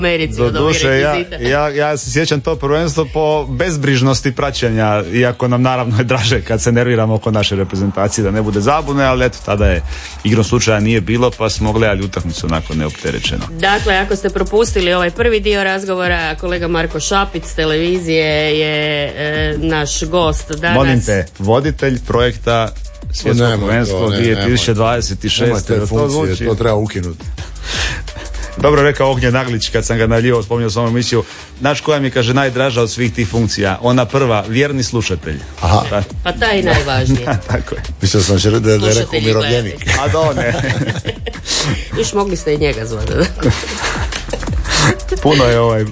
Americi od ovih rekvizita. Ja se sjećam to prvenstvo po bezbrižnosti praćenja, iako nam naravno je draže kad se nerviramo oko naše reprezentacije da ne bude zabune, ali eto, tada je igrom slučaja nije bilo, pa smo gledali utakmicu onako neopterećeno. Dakle, ako ste propustili ovaj prvi dio razgovora, kolega Marko Šapić s televizije je naš gost danas. Molim te, voditelj projekta Svjetsko prvenstvo 2026. To treba ukinuti. Dobro rekao Ognjen Naglić kad sam ga najavljivao, spominjao sam ovu emisiju. Znaš koja mi je, kaže, najdraža od svih tih funkcija? Ona prva, vjerni slušatelj. Aha. Pa taj je najvažniji. Tako je. Mislio sam da je rekao umirovljenik. A da, ne. Još mogli ste i njega zvati. Puno je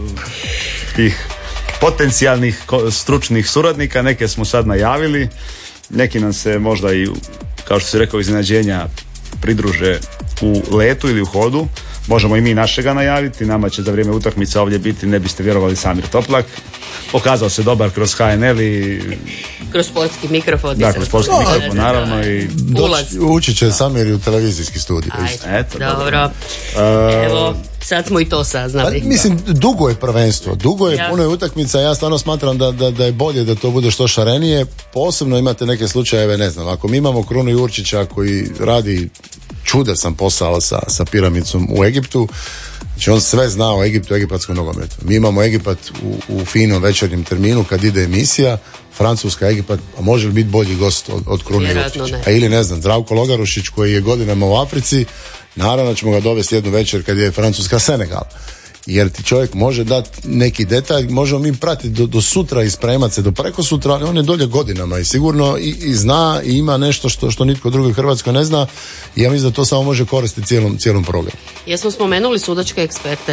tih potencijalnih stručnih suradnika, neke smo sad najavili, neki nam se možda i, kao što si rekao, iznenađenja pridruže u letu ili u hodu. Možemo i mi našega najaviti, nama će za vrijeme utakmice ovdje biti, ne biste vjerovali, Samir Toplak. Pokazao se dobar kroz HNL i... Kroz sportski mikrofon. Da, kroz sportski mikrofon, naravno. I... Ući će Samir i u televizijski studij. Eto, dobro. Evo, sad smo i to saznali. Pa, mislim, dugo je prvenstvo, dugo je, puno je utakmica. Ja stvarno smatram da je bolje da to bude što šarenije. Posebno imate neke slučajeve, ne znam, ako mi imamo Krunu Jurčića koji radi čudesan posao sa piramidom u Egiptu, znači on sve zna o Egiptu, egipatskom nogometu. Mi imamo Egipat u finom večernjem terminu kad ide emisija, Francuska, Egipat, a može li biti bolji gost od Krune Jurčića? A ili ne znam, Zdravko Logarušić koji je godinama u Africi, naravno ćemo ga dovesti jednu večer kad je Francuska Senegal. Jer ti čovjek može dati neki detalj, možemo mi pratiti do sutra i spremati se do preko sutra, ali on je dolje godinama i sigurno i zna i ima nešto što nitko drugi u Hrvatskoj ne zna i ja mislim da to samo može koristiti cijelom programu. Jesmo spomenuli sudačke eksperte?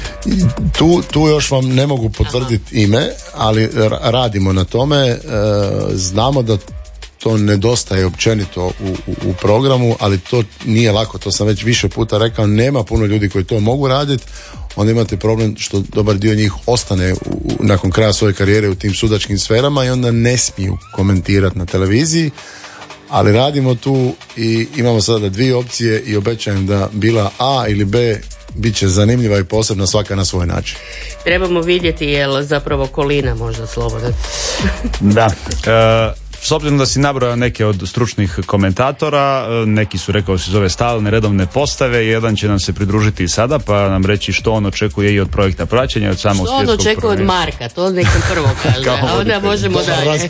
Tu još vam ne mogu potvrditi ime, ali radimo na tome, znamo da to nedostaje općenito u programu, ali to nije lako, to sam već više puta rekao, nema puno ljudi koji to mogu raditi, onda imate problem što dobar dio njih ostane nakon kraja svoje karijere u tim sudačkim sferama i onda ne smiju komentirati na televiziji, ali radimo tu i imamo sada dvije opcije i obećajem da bila A ili B bit će zanimljiva i posebna svaka na svoj način. Trebamo vidjeti je zapravo Kolina možda slobodan. Da. S obzirom da si nabrojao neke od stručnih komentatora, neki su, rekao si, zove stalne redovne postave, jedan će nam se pridružiti i sada pa nam reći što on očekuje i od projekta praćenja, od samog svjetskog prvenstva. Što on očekuje od Marka, to nekom prvo kaže, a onda možemo dalje.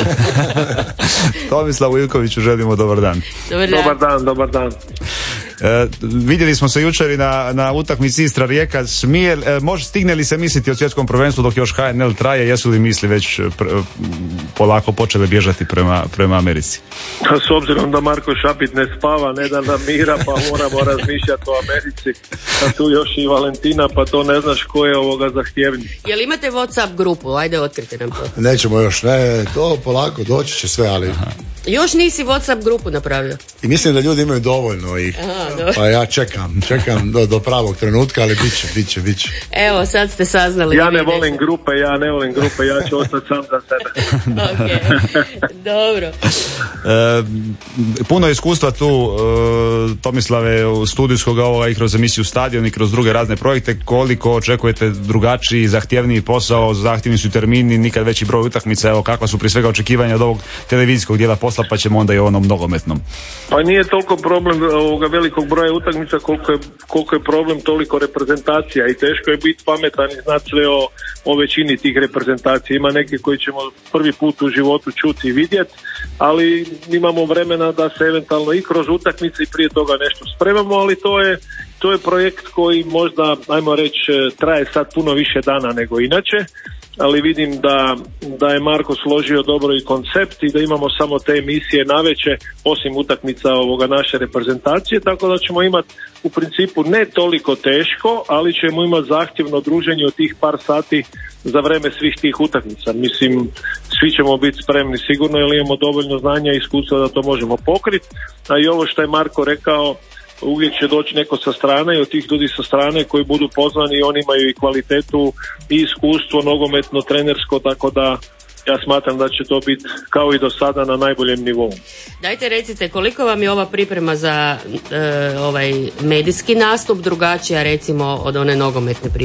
Tomislavu Ivkoviću želimo dobar dan. Dobar dan. Vidjeli smo se jučer i na utakmici Istra Rijeka. Stigne li se misliti o svjetskom prvenstvu dok još HNL traje? Jesu li misli već polako počele bježati prema Americi? S obzirom da Marko Šapit ne spava, ne da nam mira, pa moramo razmišljati o Americi. A tu još i Valentina, pa to ne znaš ko je ovoga zahtjevniji. Jel imate WhatsApp grupu? Ajde, otkrite nam to. Nećemo još, to polako doći će sve, ali... Još nisi WhatsApp grupu napravio? I mislim da ljudi imaju dovoljno ih. Pa ja čekam do pravog trenutka, ali bit će. Evo, sad ste saznali. Ja ne volim grupe, ja ću ostati sam za sebe. Okay. Dobro. Puno iskustva tu, Tomislave, studijskog ovoga i kroz emisiju Stadion i kroz druge razne projekte. Koliko očekujete drugačiji, zahtjevniji posao, zahtjevni su termini, nikad veći broj utakmica, evo kakva su prije svega očekivanja od ovog televizijskog dijela posla, pa ćemo onda i onom nogometnom. Pa nije toliko problem ovoga velikog broja utakmica koliko je problem toliko reprezentacija i teško je biti pametan i znati sve o većini tih reprezentacija. Ima neke koji ćemo prvi put u životu čuti i vidjeti, ali imamo vremena da se eventualno i kroz utakmice i prije toga nešto spremamo, ali to je projekt koji možda, ajmo reći, traje sad puno više dana nego inače, ali vidim da je Marko složio dobro i koncept i da imamo samo te emisije naveče osim utakmica ovoga naše reprezentacije, tako da ćemo imati u principu ne toliko teško, ali ćemo imati zahtjevno druženje od tih par sati za vreme svih tih utakmica. Mislim, svi ćemo biti spremni sigurno jer imamo dovoljno znanja i iskustva da to možemo pokriti, a i ovo što je Marko rekao, uvijek će doći neko sa strane i od tih ljudi sa strane koji budu pozvani, oni imaju i kvalitetu i iskustvo nogometno, trenersko, tako da ja smatram da će to biti kao i do sada na najboljem nivou. Dajte recite, koliko vam je ova priprema za ovaj medijski nastup drugačija recimo od one nogometne pripreme?